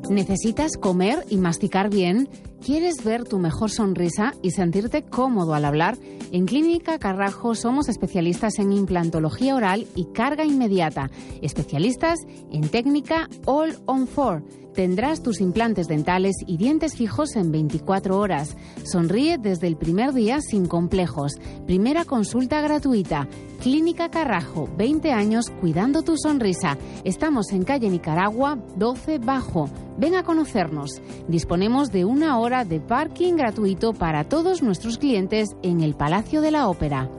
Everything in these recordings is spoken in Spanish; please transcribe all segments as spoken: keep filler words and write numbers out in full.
¿Necesitas comer y masticar bien? ¿Quieres ver tu mejor sonrisa y sentirte cómodo al hablar? En Clínica Carrajo somos especialistas en implantología oral y carga inmediata. Especialistas en técnica All on Four. Tendrás tus implantes dentales y dientes fijos en veinticuatro horas. Sonríe desde el primer día sin complejos. Primera consulta gratuita. Clínica Carrajo, veinte años cuidando tu sonrisa. Estamos en calle Nicaragua, doce Bajo. Ven a conocernos. Disponemos de una hora de parking gratuito para todos nuestros clientes en el Palacio de la Ópera.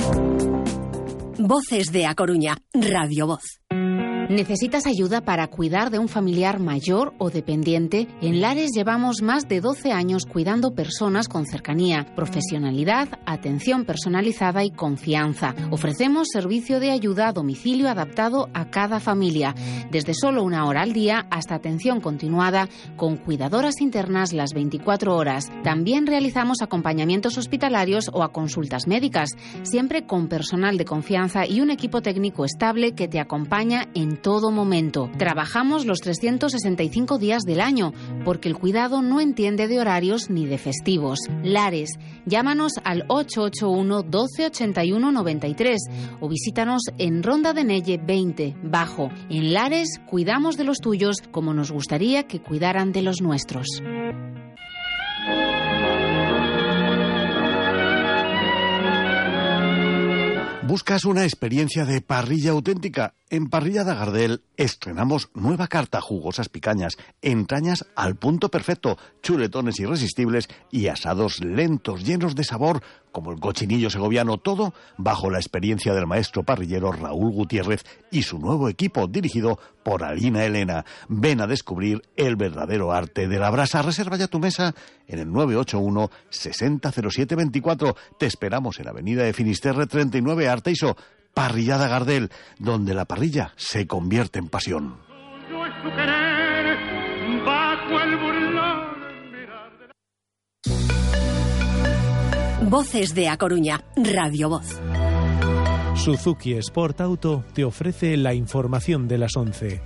Voces de A Coruña, Radio Voz. ¿Necesitas ayuda para cuidar de un familiar mayor o dependiente? En Lares llevamos más de doce años cuidando personas con cercanía, profesionalidad, atención personalizada y confianza. Ofrecemos servicio de ayuda a domicilio adaptado a cada familia, desde solo una hora al día hasta atención continuada con cuidadoras internas las veinticuatro horas. También realizamos acompañamientos hospitalarios o a consultas médicas, siempre con personal de confianza y un equipo técnico estable que te acompaña en todo momento. Trabajamos los trescientos sesenta y cinco días del año, porque el cuidado no entiende de horarios ni de festivos. Lares, llámanos al ocho ocho uno, doce ochenta y uno, noventa y tres o visítanos en Ronda de Nelle veinte, Bajo. En Lares, cuidamos de los tuyos como nos gustaría que cuidaran de los nuestros. ¿Buscas una experiencia de parrilla auténtica? En Parrillada Gardel estrenamos nueva carta, jugosas picañas, entrañas al punto perfecto, chuletones irresistibles y asados lentos, llenos de sabor, como el cochinillo segoviano, todo bajo la experiencia del maestro parrillero Raúl Gutiérrez y su nuevo equipo dirigido por Alina Elena. Ven a descubrir el verdadero arte de la brasa. Reserva ya tu mesa en el nueve ocho uno, sesenta cero siete veinticuatro. Te esperamos en Avenida de Finisterre treinta y nueve, Arteiso. Parrillada Gardel, donde la parrilla se convierte en pasión. Voces de A Coruña, Radio Voz. Suzuki Sport Auto te ofrece la información de las once.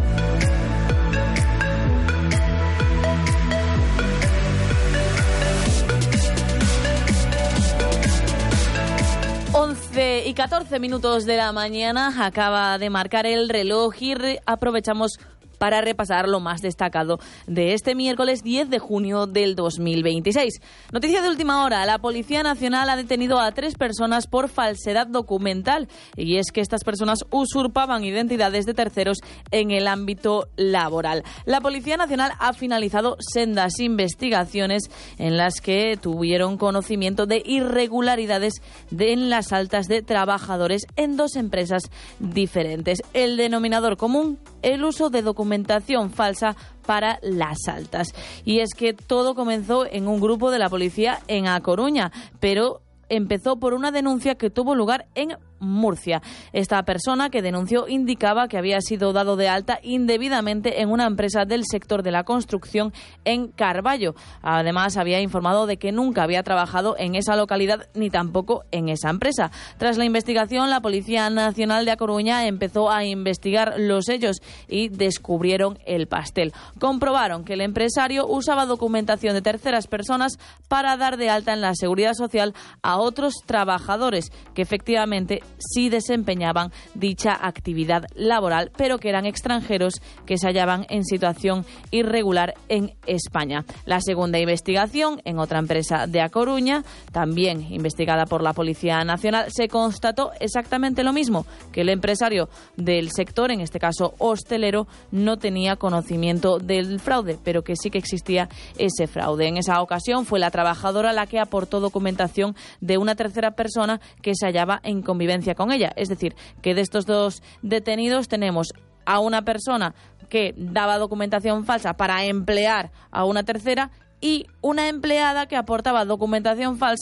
once y catorce minutos de la mañana, acaba de marcar el reloj y re- aprovechamos para repasar lo más destacado de este miércoles diez de junio del dos mil veintiséis. Noticia de última hora, la Policía Nacional ha detenido a tres personas por falsedad documental, y es que estas personas usurpaban identidades de terceros en el ámbito laboral. La Policía Nacional ha finalizado sendas investigaciones en las que tuvieron conocimiento de irregularidades de, en las altas de trabajadores en dos empresas diferentes. El denominador común, el uso de documentación falsa para las altas. Y es que todo comenzó en un grupo de la policía en A Coruña, pero empezó por una denuncia que tuvo lugar en Murcia. Esta persona que denunció indicaba que había sido dado de alta indebidamente en una empresa del sector de la construcción en Carballo. Además, había informado de que nunca había trabajado en esa localidad ni tampoco en esa empresa. Tras la investigación, la Policía Nacional de A Coruña empezó a investigar los hechos y descubrieron el pastel. Comprobaron que el empresario usaba documentación de terceras personas para dar de alta en la Seguridad Social a otros trabajadores que efectivamente sí desempeñaban dicha actividad laboral, pero que eran extranjeros que se hallaban en situación irregular en España. La segunda investigación, en otra empresa de A Coruña, también investigada por la Policía Nacional, se constató exactamente lo mismo, que el empresario del sector, en este caso hostelero, no tenía conocimiento del fraude, pero que sí que existía ese fraude. En esa ocasión fue la trabajadora la que aportó documentación de una tercera persona que se hallaba en convivencia con ella. Es decir, que de estos dos detenidos tenemos a una persona que daba documentación falsa para emplear a una tercera y una empleada que aportaba documentación falsa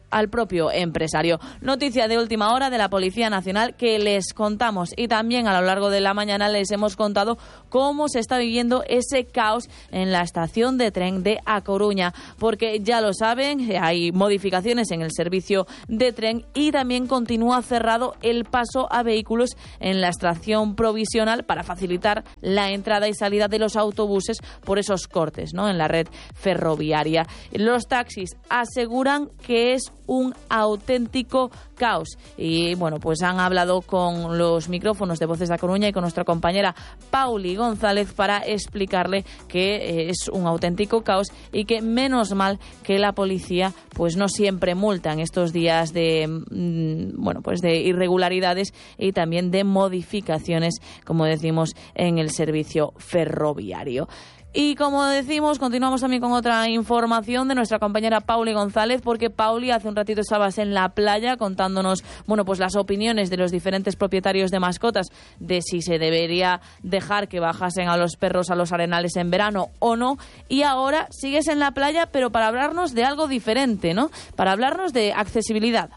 al propio empresario. Noticia de última hora de la Policía Nacional que les contamos, y también a lo largo de la mañana les hemos contado cómo se está viviendo ese caos en la estación de tren de A Coruña, porque ya lo saben, hay modificaciones en el servicio de tren y también continúa cerrado el paso a vehículos en la estación provisional para facilitar la entrada y salida de los autobuses por esos cortes, ¿no?, en la red ferroviaria. Los taxis aseguran que es un auténtico caos y bueno, pues han hablado con los micrófonos de Voces de A Coruña y con nuestra compañera Pauli González para explicarle que es un auténtico caos y que menos mal que la policía pues no siempre multa en estos días de mmm, bueno, pues de irregularidades y también de modificaciones, como decimos, en el servicio ferroviario. Y como decimos, continuamos también con otra información de nuestra compañera Pauli González, porque Pauli, hace un ratito estabas en la playa contándonos, bueno, pues las opiniones de los diferentes propietarios de mascotas de si se debería dejar que bajasen a los perros a los arenales en verano o no. Y ahora sigues en la playa, pero para hablarnos de algo diferente, ¿no? Para hablarnos de accesibilidad.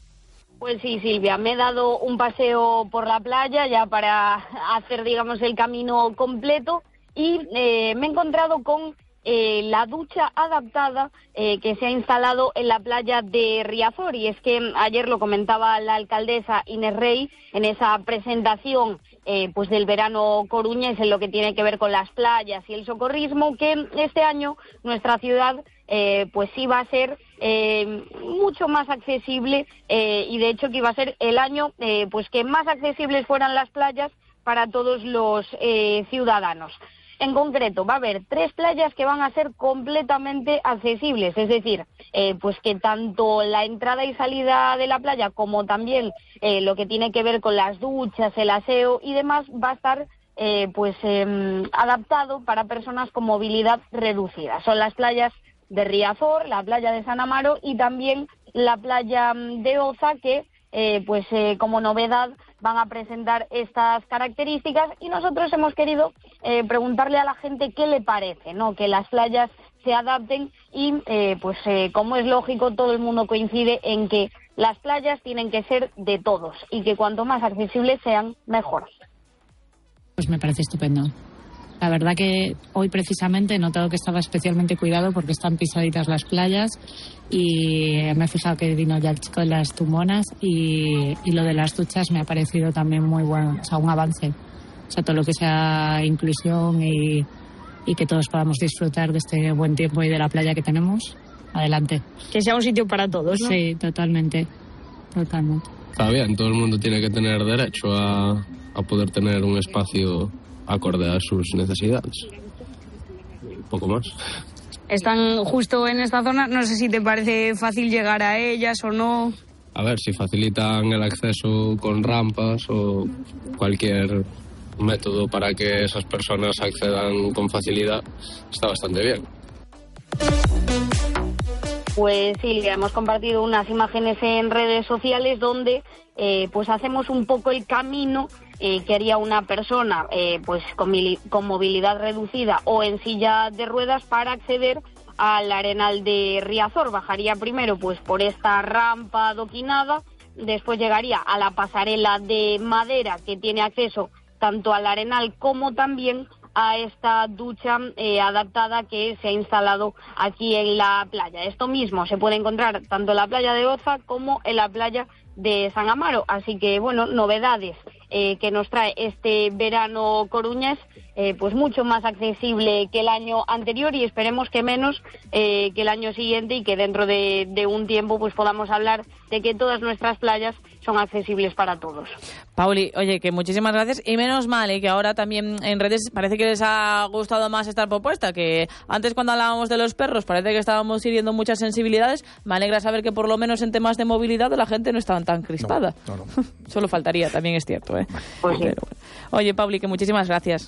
Pues sí, Silvia, me he dado un paseo por la playa ya para hacer, digamos, el camino completo. Y eh, me he encontrado con eh, la ducha adaptada eh, que se ha instalado en la playa de Riazor. Y es que ayer lo comentaba la alcaldesa Inés Rey en esa presentación eh, pues del verano coruñés en lo que tiene que ver con las playas y el socorrismo, que este año nuestra ciudad eh, pues iba a ser eh, mucho más accesible eh, y de hecho que iba a ser el año eh, pues que más accesibles fueran las playas para todos los eh, ciudadanos. En concreto, va a haber tres playas que van a ser completamente accesibles, es decir, eh, pues que tanto la entrada y salida de la playa como también eh, lo que tiene que ver con las duchas, el aseo y demás va a estar eh, pues eh, adaptado para personas con movilidad reducida. Son las playas de Riazor, la playa de San Amaro y también la playa de Oza, que eh, pues eh, como novedad van a presentar estas características, y nosotros hemos querido eh, preguntarle a la gente qué le parece, ¿no?, que las playas se adapten y eh, pues eh, como es lógico, todo el mundo coincide en que las playas tienen que ser de todos y que cuanto más accesibles sean, mejor. Pues me parece estupendo. La verdad que hoy precisamente he notado que estaba especialmente cuidado porque están pisaditas las playas y me he fijado que vino ya el chico de las tumonas y, y lo de las duchas me ha parecido también muy bueno, o sea, un avance. O sea, todo lo que sea inclusión y, y que todos podamos disfrutar de este buen tiempo y de la playa que tenemos, adelante. Que sea un sitio para todos, ¿no? Sí, totalmente, totalmente. Está bien, todo el mundo tiene que tener derecho a, a poder tener un espacio acorde a sus necesidades. Un poco más. Están justo en esta zona, no sé si te parece fácil llegar a ellas o no. A ver, si facilitan el acceso con rampas o cualquier método para que esas personas accedan con facilidad, está bastante bien. Pues sí, hemos compartido unas imágenes en redes sociales donde eh, pues hacemos un poco el camino eh, que haría una persona eh, pues con, con movilidad reducida o en silla de ruedas para acceder al Arenal de Riazor. Bajaría primero pues por esta rampa adoquinada, después llegaría a la pasarela de madera que tiene acceso tanto al Arenal como también a esta ducha eh, adaptada que se ha instalado aquí en la playa. Esto mismo se puede encontrar tanto en la playa de Oza como en la playa de San Amaro. Así que, bueno, novedades eh, que nos trae este verano coruñés, eh, pues mucho más accesible que el año anterior y esperemos que menos eh, que el año siguiente y que dentro de, de un tiempo pues podamos hablar de que todas nuestras playas son accesibles para todos. Pauli, oye, que muchísimas gracias y menos mal, ¿eh? Que ahora también en redes parece que les ha gustado más esta propuesta, que antes cuando hablábamos de los perros parece que estábamos hiriendo muchas sensibilidades. Me alegra saber que por lo menos en temas de movilidad la gente no estaba tan crispada. No, no, no. Solo faltaría, también es cierto, ¿eh? Pues sí. Pero, bueno. Oye, Pauli, que muchísimas gracias.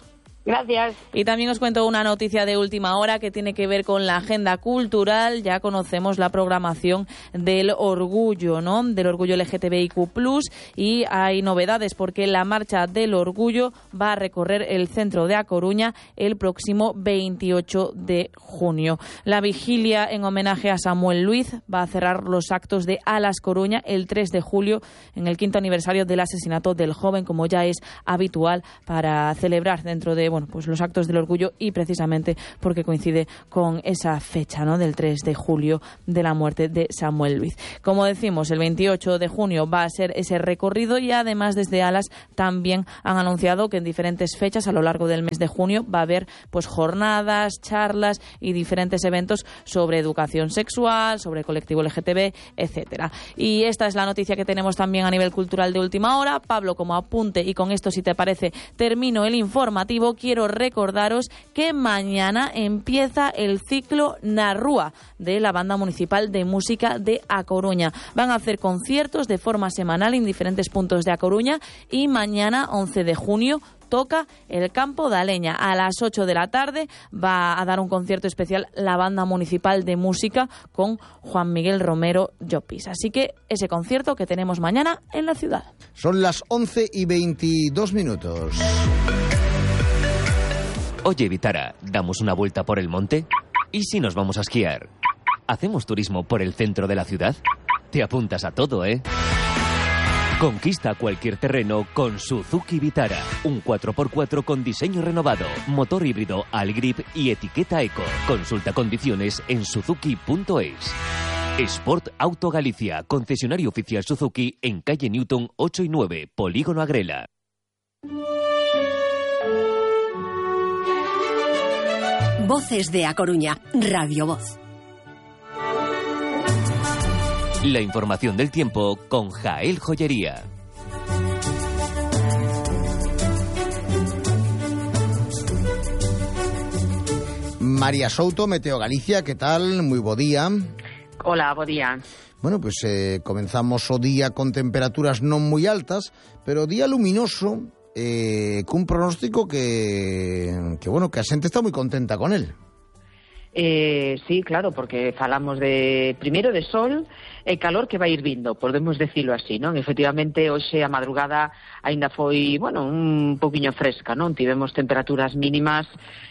Gracias. Y también os cuento una noticia de última hora que tiene que ver con la agenda cultural. Ya conocemos la programación del orgullo, ¿no? Del orgullo L G T B I Q plus, y hay novedades porque la marcha del orgullo va a recorrer el centro de A Coruña el próximo veintiocho de junio. La vigilia en homenaje a Samuel Luiz va a cerrar los actos de Alas Coruña el tres de julio, en el quinto aniversario del asesinato del joven, como ya es habitual para celebrar dentro de bueno, pues los actos del orgullo, y precisamente porque coincide con esa fecha, ¿no? Del tres de julio de la muerte de Samuel Luiz. Como decimos, el veintiocho de junio va a ser ese recorrido, y además desde Alas también han anunciado que en diferentes fechas a lo largo del mes de junio va a haber pues jornadas, charlas y diferentes eventos sobre educación sexual, sobre el colectivo L G T B, etcétera. Y esta es la noticia que tenemos también a nivel cultural de última hora. Pablo, como apunte, y con esto, si te parece, termino el informativo. Quiero recordaros que mañana empieza el ciclo Narrúa de la Banda Municipal de Música de A Coruña. Van a hacer conciertos de forma semanal en diferentes puntos de A Coruña, y mañana, once de junio, toca el Campo da Leña. A las ocho de la tarde va a dar un concierto especial la Banda Municipal de Música con Juan Miguel Romero Llopis. Así que ese concierto que tenemos mañana en la ciudad. Son las once y veintidós minutos. Oye, Vitara, ¿damos una vuelta por el monte? ¿Y si nos vamos a esquiar? ¿Hacemos turismo por el centro de la ciudad? Te apuntas a todo, ¿eh? Conquista cualquier terreno con Suzuki Vitara. Un cuatro por cuatro con diseño renovado, motor híbrido Allgrip y etiqueta Eco. Consulta condiciones en suzuki punto es. Sport Auto Galicia, concesionario oficial Suzuki en calle Newton ocho y nueve, Polígono Agrela. Voces de A Coruña, Radio Voz. La información del tiempo con Jael Joyería. María Souto, Meteo Galicia, ¿qué tal? Muy bo día. Hola, bo día. Bueno, pues eh, comenzamos o día con temperaturas non moi altas, pero día luminoso, eh, cun pronóstico que, que, bueno, que a xente está moi contenta con él. Eh, sí, claro, porque falamos de primeiro de sol e calor que vai ir vindo, podemos decirlo así, non? Efectivamente, hoxe a madrugada aínda foi, bueno, un poquinho fresca, non? Tivemos temperaturas mínimas,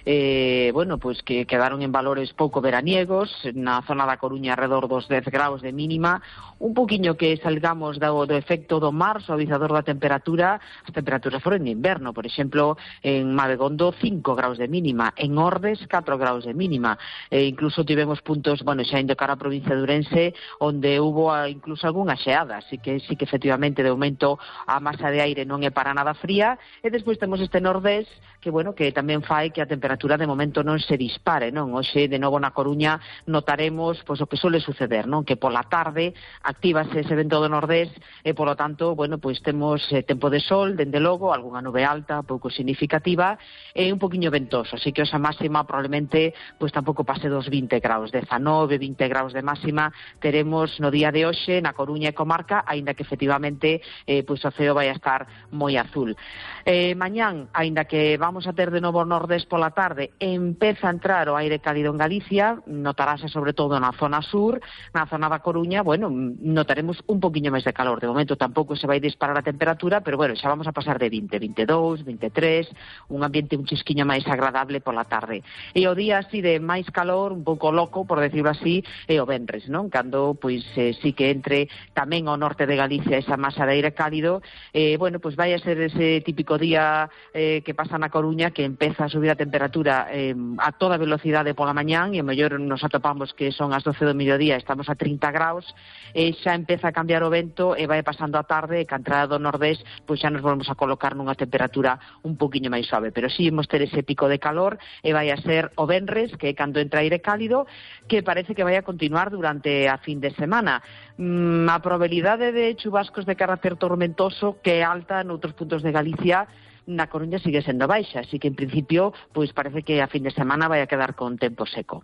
eh, bueno, pois que quedaron en valores pouco veraniegos, na zona da Coruña alrededor dos dez graus de mínima, un poquinho que salgamos do, do efecto do mar suavizador da temperatura, as temperaturas foron de inverno, por exemplo, en Mabegondo cinco graus de mínima, en Ordes catro graus de mínima. E incluso tivemos puntos, bueno, xa indo cara a provincia de Ourense, onde hubo a, incluso algunha xeada, así que sí que efectivamente de momento a masa de aire non é para nada fría, e despois temos este nordés que, bueno, que tamén fai que a temperatura de momento non se dispare, non? Hoxe, de novo na Coruña, notaremos pois o que suele suceder, non? Que pola tarde actívase ese vento do nordés e, polo tanto, bueno, pois temos eh, tempo de sol, dende logo, algunha nube alta, pouco significativa, e un poquinho ventoso, así que esa máxima probablemente, pois tampouco pase dos vinte graus, dezanove, vinte graus de máxima teremos no día de hoxe na Coruña e comarca, aínda que efectivamente eh, pois o ceo vai a estar moi azul. Eh, mañán, aínda que vamos a ter de novo nordés pola tarde, empeza a entrar o aire cálido en Galicia, notarase sobre todo na zona sur, na zona da Coruña, bueno, notaremos un poquinho máis de calor, de momento tampouco se vai disparar a temperatura, pero bueno, xa vamos a pasar de vinte, veintidós, veintitrés, un ambiente un chisquiño máis agradable pola tarde. E o día así de máis calor, un pouco loco, por decirlo así, é o venres, non? Cando, pois, eh, sí que entre tamén ao norte de Galicia esa masa de aire cálido, eh, bueno, pois vai a ser ese típico día eh, que pasa na Coruña, que empeza a subir a temperatura eh, a toda velocidade pola mañán, e o mellor nos atopamos que son as doce do mediodía, estamos a trinta graus, e xa empeza a cambiar o vento, e vai pasando a tarde, e que a entrada do nordés, pois xa nos volvemos a colocar nunha temperatura un poquinho máis suave, pero sí imos ter ese pico de calor, e vai a ser o venres, que é cando entra aire cálido, que parece que vai a continuar durante a fin de semana. Mm, a probabilidade de chubascos de carácter tormentoso, que é alta noutros puntos de Galicia, na Coruña sigue sendo baixa, así que en principio pois parece que a fin de semana vai a quedar con tempo seco.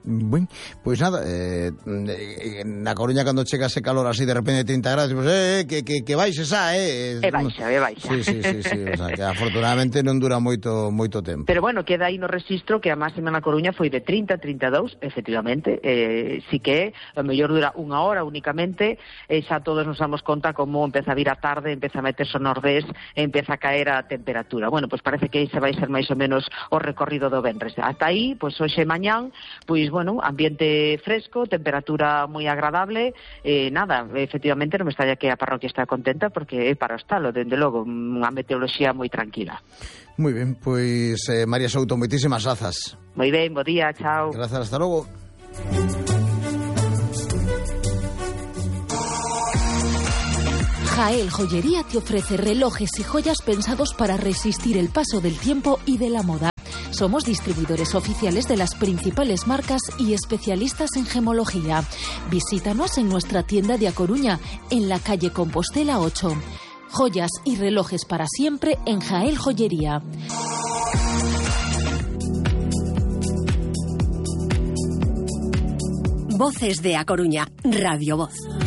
Bueno, pues nada, eh, en La Coruña cando chega ese calor así de repente de trinta grados, pues eh, que, que, que baixe xa, eh. É baixa, é baixa. Sí, sí, sí, sí, o sea, que afortunadamente non dura moito moito tempo. Pero bueno, queda aí no registro que a máxima na Coruña foi de trinta a trinta e dous, efectivamente, eh, si que a mellor dura unha hora únicamente, e xa todos nos damos conta como empeza a vir a tarde, empeza a meterse o nordés, e empeza a caer a temperatura. Bueno, pois parece que ese vai ser máis ou menos o recorrido do venres. Hasta aí, pois hoxe e mañán, pois bueno, ambiente fresco, temperatura moi agradable, eh, nada, efectivamente non me estalla que a parroquia está contenta porque é para o estalo, dende logo, unha meteoroloxía moi tranquila. Moi ben, pois eh, María Souto, moitísimas grazas. Moi ben, bo día, chao. Grazas, hasta logo. Jael Joyería te ofrece relojes y joyas pensados para resistir el paso del tiempo y de la moda. Somos distribuidores oficiales de las principales marcas y especialistas en gemología. Visítanos en nuestra tienda de A Coruña, en la calle Compostela ocho. Joyas y relojes para siempre en Jael Joyería. Voces de A Coruña, Radio Voz.